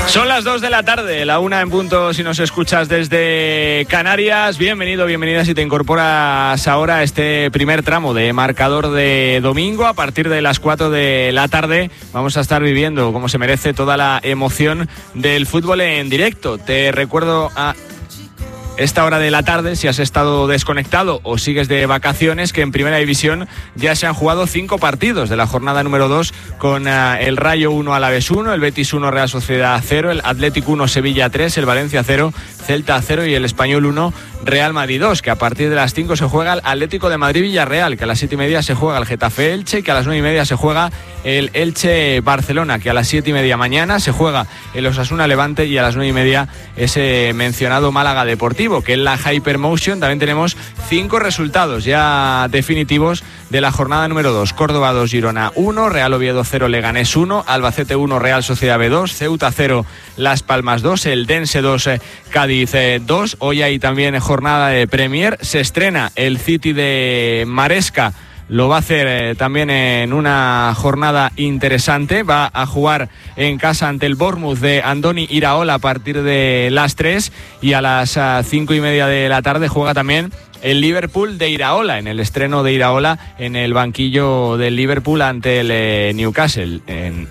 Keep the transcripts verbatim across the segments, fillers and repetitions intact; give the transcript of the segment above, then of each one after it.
Son las dos de la tarde, la una en punto si nos escuchas desde Canarias. Bienvenido, bienvenida si te incorporas ahora a este primer tramo de marcador de domingo. A partir de las cuatro de la tarde vamos a estar viviendo, como se merece, toda la emoción del fútbol en directo. Te recuerdo a esta hora de la tarde, si has estado desconectado o sigues de vacaciones, que en Primera División ya se han jugado cinco partidos de la jornada número dos con uh, el Rayo uno, Alavés uno, el Betis uno, Real Sociedad cero, el Atlético uno, Sevilla tres, el Valencia cero, Celta cero y el Español uno, Real Madrid dos, que a partir de las cinco se juega el Atlético de Madrid-Villarreal, que a las siete y media se juega el Getafe-Elche, que a las nueve y media se juega el Elche-Barcelona, que a las siete y media mañana se juega el Osasuna-Levante y a las nueve y media ese mencionado Málaga-Deportivo, que en la Hypermotion también tenemos cinco resultados ya definitivos de la jornada número dos. Córdoba dos, Girona uno, Real Oviedo cero, Leganés uno, Albacete uno, Real Sociedad B dos, Ceuta cero, Las Palmas dos, el Dense dos, Cádiz dos. Hoy hay también jornada de Premier. Se estrena el City de Maresca. Lo va a hacer eh, también en una jornada interesante. Va a jugar en casa ante el Bournemouth de Andoni Iraola a partir de las tres, y a las uh, cinco y media de la tarde juega también el Liverpool de Iraola, en el estreno de Iraola en el banquillo del Liverpool ante el eh, Newcastle. En...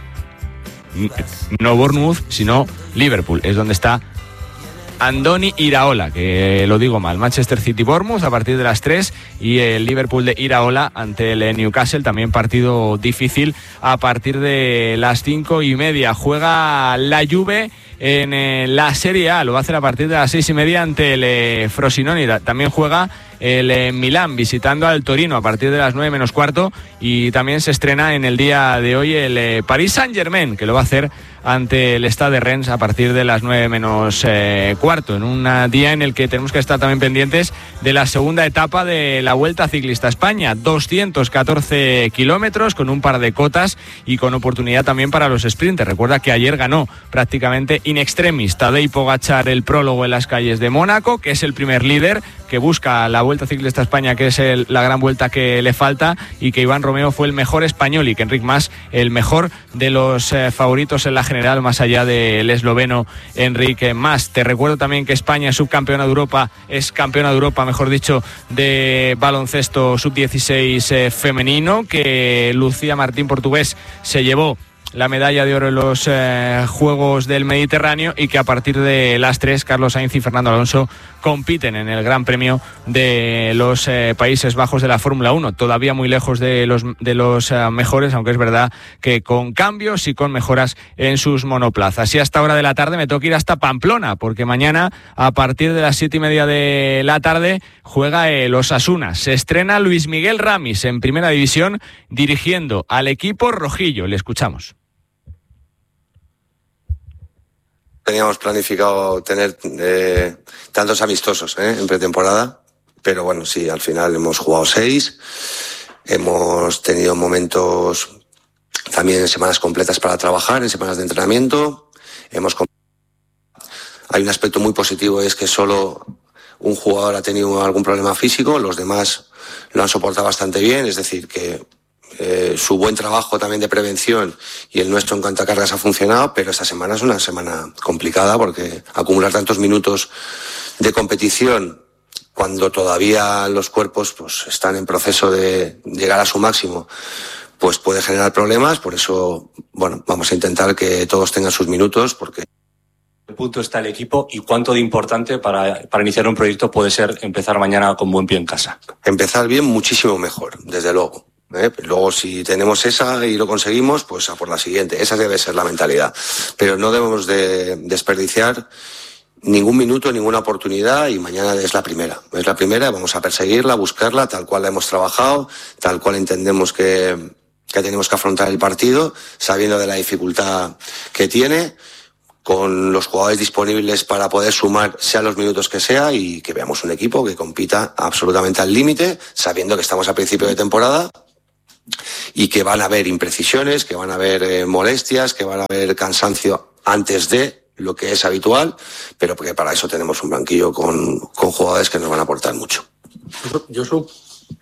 No Bournemouth, sino Liverpool, es donde está Andoni Iraola, que lo digo mal. Manchester City Bournemouth a partir de las tres y el Liverpool de Iraola ante el Newcastle, también partido difícil, a partir de las cinco y media. Juega la Juve en eh, la Serie A, lo va a hacer a partir de las seis y media ante el eh, Frosinone. También juega el eh, Milán visitando al Torino a partir de las nueve menos cuarto, y también se estrena en el día de hoy el eh, Paris Saint-Germain, que lo va a hacer ante el Stade de Rennes a partir de las nueve menos cuarto, en un día en el que tenemos que estar también pendientes de la segunda etapa de la Vuelta Ciclista a España, doscientos catorce kilómetros con un par de cotas y con oportunidad también para los sprinters. Recuerda que ayer ganó prácticamente in extremis Tadej Pogačar el prólogo en las calles de Mónaco, que es el primer líder que busca la Vuelta Ciclista a España, que es el, la gran vuelta que le falta, y que Iván Romeo fue el mejor español y que Enric Mas el mejor de los eh, favoritos en la general, más allá del esloveno Enric Mas. Te recuerdo también que España es subcampeona de Europa, es campeona de Europa, mejor dicho, de baloncesto sub dieciséis eh, femenino, que Lucía Martín Portugués se llevó la medalla de oro en los eh, Juegos del Mediterráneo, y que a partir de las tres Carlos Sainz y Fernando Alonso compiten en el Gran Premio de los eh, Países Bajos de la Fórmula uno, todavía muy lejos de los, de los eh, mejores, aunque es verdad que con cambios y con mejoras en sus monoplazas. Y hasta hora de la tarde me tengo que ir hasta Pamplona, porque mañana a partir de las siete y media de la tarde juega el Osasuna. Se estrena Luis Miguel Ramis en Primera División dirigiendo al equipo rojillo. Le escuchamos. Teníamos planificado tener eh, tantos amistosos eh, en pretemporada, pero bueno, sí, al final hemos jugado seis, hemos tenido momentos también en semanas completas para trabajar, en semanas de entrenamiento. Hemos Hay un aspecto muy positivo, es que solo un jugador ha tenido algún problema físico, los demás lo han soportado bastante bien, es decir, que Eh, su buen trabajo también de prevención y el nuestro en cuanto a cargas ha funcionado, pero esta semana es una semana complicada, porque acumular tantos minutos de competición cuando todavía los cuerpos pues están en proceso de llegar a su máximo, pues puede generar problemas. Por eso, bueno, vamos a intentar que todos tengan sus minutos, porque ¿en qué punto está el equipo y cuánto de importante para, para iniciar un proyecto puede ser empezar mañana con buen pie en casa? Empezar bien, muchísimo mejor, desde luego. ¿Eh? Luego, si tenemos esa y lo conseguimos, pues a por la siguiente. Esa debe ser la mentalidad, pero no debemos de desperdiciar ningún minuto, ninguna oportunidad, y mañana es la primera, es la primera, vamos a perseguirla, buscarla, tal cual la hemos trabajado, tal cual entendemos que, que tenemos que afrontar el partido, sabiendo de la dificultad que tiene, con los jugadores disponibles para poder sumar, sea los minutos que sea, y que veamos un equipo que compita absolutamente al límite, sabiendo que estamos a principio de temporada y que van a haber imprecisiones, que van a haber eh, molestias, que van a haber cansancio antes de lo que es habitual, pero porque para eso tenemos un banquillo con, con jugadores que nos van a aportar mucho. Josu,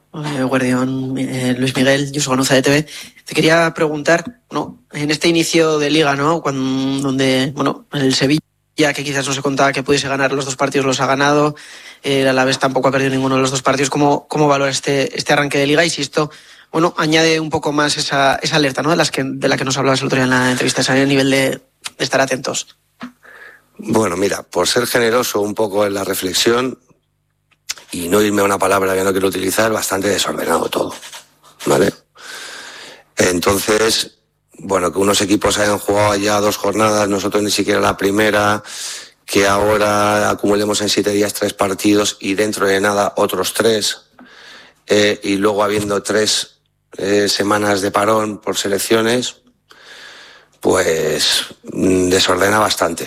Eh, Guardián, eh, Luis Miguel, Yuso Ganuza de T V. Te quería preguntar, ¿no? En este inicio de liga, ¿no? Cuando, donde, bueno, el Sevilla, que quizás no se contaba que pudiese ganar los dos partidos, los ha ganado. El Alavés tampoco ha perdido ninguno de los dos partidos. ¿Cómo, cómo valora este, este arranque de liga? Y si esto, bueno, añade un poco más esa, esa alerta, ¿no? De, las que, de la que nos hablabas el otro día en la entrevista, ese nivel de, de estar atentos. Bueno, mira, por ser generoso un poco en la reflexión y no irme a una palabra que no quiero utilizar, bastante desordenado todo, ¿vale? Entonces, bueno, que unos equipos hayan jugado ya dos jornadas, nosotros ni siquiera la primera, que ahora acumulemos en siete días tres partidos y dentro de nada otros tres, eh, y luego habiendo tres eh, semanas de parón por selecciones, pues desordena bastante.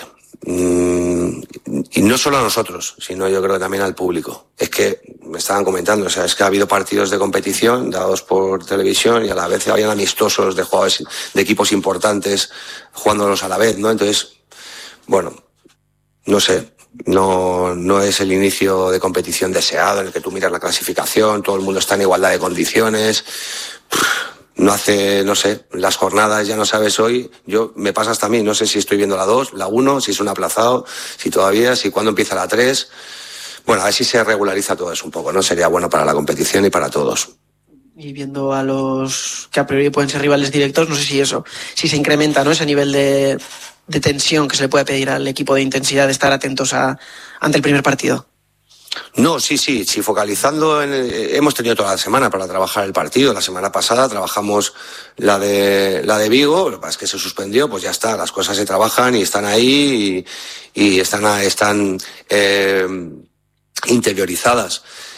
Y no solo a nosotros, sino yo creo que también al público. Es que me estaban comentando, o sea, es que ha habido partidos de competición dados por televisión y a la vez habían amistosos de jugadores de equipos importantes jugándolos a la vez, ¿no? Entonces, bueno, no sé, no, no es el inicio de competición deseado en el que tú miras la clasificación, todo el mundo está en igualdad de condiciones. No hace, no sé, las jornadas ya no sabes hoy, yo me pasa hasta a mí, no sé si estoy viendo la dos, la uno, si es un aplazado, si todavía, si cuándo empieza la tres. Bueno, a ver si se regulariza todo eso un poco, ¿no? Sería bueno para la competición y para todos. Y viendo a los que a priori pueden ser rivales directos, no sé si eso, si se incrementa, ¿no? Ese nivel de, de tensión que se le puede pedir al equipo, de intensidad, de estar atentos a, ante el primer partido. No, sí, sí, sí, focalizando en el, hemos tenido toda la semana para trabajar el partido. La semana pasada trabajamos la de la de Vigo, lo que pasa es que se suspendió, pues ya está, las cosas se trabajan y están ahí y, y están, están eh, interiorizadas.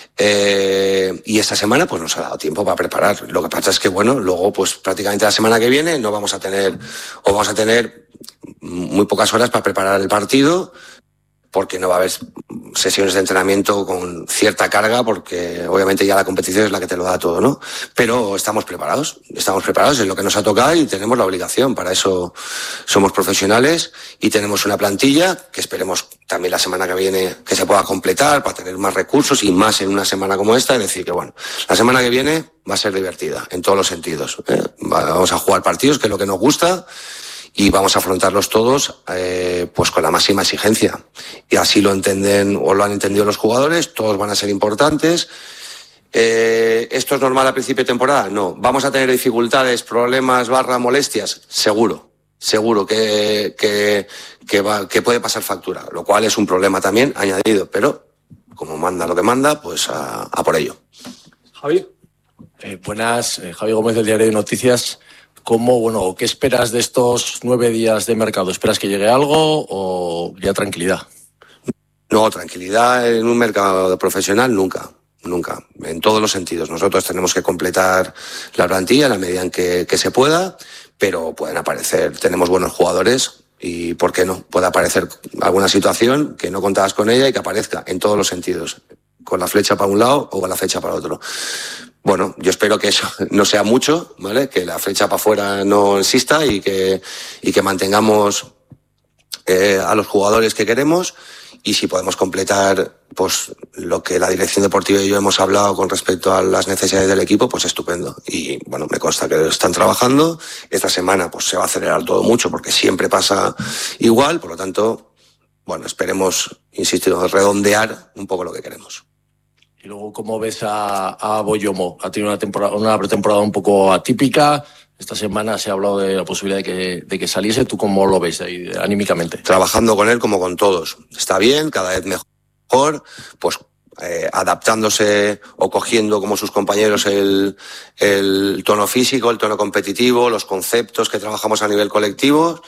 Eh, y esta semana pues nos ha dado tiempo para preparar. Lo que pasa es que bueno, luego pues prácticamente la semana que viene no vamos a tener, o vamos a tener muy pocas horas para preparar el partido, porque no va a haber sesiones de entrenamiento con cierta carga, porque obviamente ya la competición es la que te lo da todo, ¿no? Pero estamos preparados, estamos preparados, es lo que nos ha tocado y tenemos la obligación, para eso somos profesionales y tenemos una plantilla que esperemos también la semana que viene que se pueda completar para tener más recursos y más en una semana como esta, es decir que bueno, la semana que viene va a ser divertida en todos los sentidos, ¿eh? Vamos a jugar partidos, que es lo que nos gusta, y vamos a afrontarlos todos eh, pues con la máxima exigencia. Y así lo entienden o lo han entendido los jugadores, todos van a ser importantes. Eh, ¿Esto es normal a principio de temporada? No. ¿Vamos a tener dificultades, problemas, barra, molestias? Seguro, seguro que, que, que, va, que puede pasar factura, lo cual es un problema también añadido, pero como manda lo que manda, pues a, a por ello. Javi. Eh, buenas, eh, Javi Gómez del Diario de Noticias. ¿Cómo, bueno, qué esperas de estos nueve días de mercado? ¿Esperas que llegue algo o ya tranquilidad? No, tranquilidad en un mercado profesional nunca, nunca, en todos los sentidos. Nosotros tenemos que completar la plantilla en la medida en que, que se pueda, pero pueden aparecer, tenemos buenos jugadores y, ¿por qué no? Puede aparecer alguna situación que no contabas con ella y que aparezca en todos los sentidos, con la flecha para un lado o con la flecha para otro. Bueno, yo espero que eso no sea mucho, ¿vale? Que la flecha para afuera no exista y que, y que mantengamos eh, a los jugadores que queremos, y si podemos completar pues lo que la dirección deportiva y yo hemos hablado con respecto a las necesidades del equipo, pues estupendo. Y bueno, me consta que están trabajando. Esta semana pues se va a acelerar todo mucho porque siempre pasa igual, por lo tanto, bueno, esperemos, insisto, redondear un poco lo que queremos. Y luego, ¿cómo ves a, a Boyomo? Ha tenido una temporada, una pretemporada un poco atípica. Esta semana se ha hablado de la posibilidad de que, de que saliese. ¿Tú cómo lo ves ahí, anímicamente? Trabajando con él como con todos. Está bien, cada vez mejor, pues eh, adaptándose o cogiendo como sus compañeros el, el tono físico, el tono competitivo, los conceptos que trabajamos a nivel colectivo.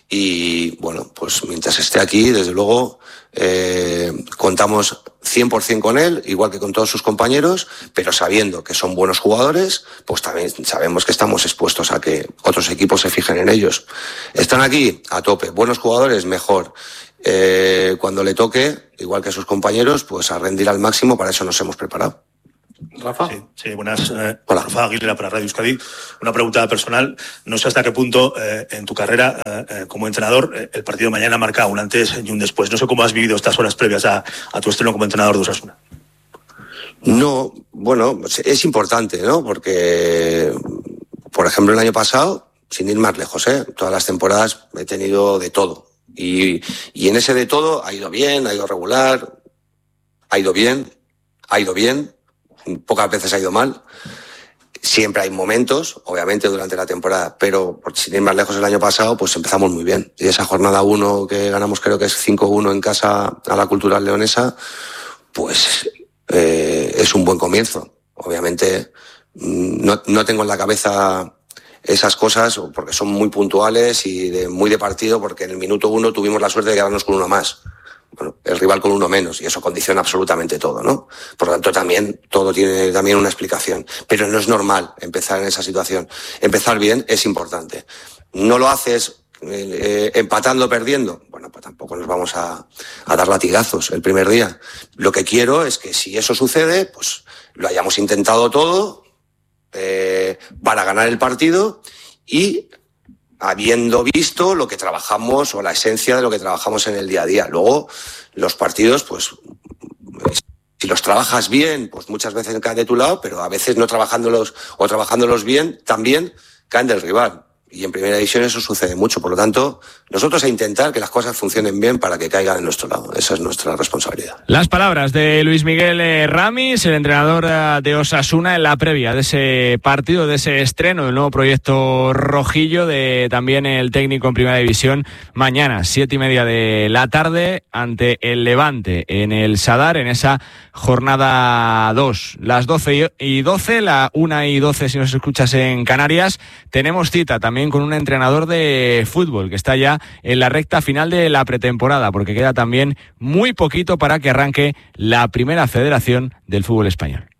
Y bueno, pues mientras esté aquí, desde luego, eh, contamos cien por ciento con él, igual que con todos sus compañeros, pero sabiendo que son buenos jugadores, pues también sabemos que estamos expuestos a que otros equipos se fijen en ellos. Están aquí a tope, buenos jugadores, mejor. Eh, cuando le toque, igual que a sus compañeros, pues a rendir al máximo, para eso nos hemos preparado. Rafa. Sí, sí, buenas. Eh, Hola. Rafa Aguilera para Radio Euskadi. Una pregunta personal. No sé hasta qué punto eh, en tu carrera eh, como entrenador eh, el partido de mañana marca un antes y un después. No sé cómo has vivido estas horas previas a, a tu estreno como entrenador de Osasuna. No, bueno, es importante, ¿no? Porque, por ejemplo, el año pasado, sin ir más lejos, ¿eh? Todas las temporadas he tenido de todo. Y, y en ese de todo ha ido bien, ha ido regular, ha ido bien, ha ido bien, pocas veces ha ido mal. Siempre hay momentos, obviamente, durante la temporada, pero sin ir más lejos el año pasado, pues empezamos muy bien. Y esa jornada uno que ganamos, creo que es cinco uno en casa a la Cultural Leonesa, pues eh, es un buen comienzo. Obviamente no, no tengo en la cabeza esas cosas porque son muy puntuales y de, muy de partido, porque en el minuto uno tuvimos la suerte de quedarnos con uno más. Bueno, el rival con uno menos, y eso condiciona absolutamente todo, ¿no? Por lo tanto, también, todo tiene también una explicación. Pero no es normal empezar en esa situación. Empezar bien es importante. No lo haces eh, empatando, perdiendo. Bueno, pues tampoco nos vamos a, a dar latigazos el primer día. Lo que quiero es que si eso sucede, pues lo hayamos intentado todo eh, para ganar el partido y habiendo visto lo que trabajamos o la esencia de lo que trabajamos en el día a día. Luego, los partidos, pues, si los trabajas bien, pues muchas veces caen de tu lado, pero a veces no trabajándolos o trabajándolos bien, también caen del rival. Y en primera división eso sucede mucho. Por lo tanto, nosotros a intentar que las cosas funcionen bien para que caigan de nuestro lado. Esa es nuestra responsabilidad. Las palabras de Luis Miguel Ramis, el entrenador de Osasuna, en la previa de ese partido, de ese estreno del nuevo proyecto rojillo, de también el técnico en primera división, mañana, siete y media de la tarde, ante el Levante, en el Sadar, en esa jornada dos. Las doce y doce, la una y doce si nos escuchas en Canarias, tenemos cita también con un entrenador de fútbol que está ya en la recta final de la pretemporada, porque queda también muy poquito para que arranque la primera federación del fútbol español.